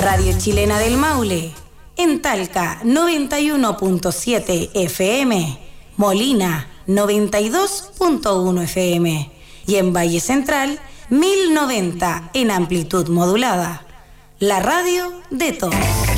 Radio Chilena del Maule, en Talca 91.7 FM, Molina 92.1 FM y en Valle Central 1090 en amplitud modulada. La radio de todos.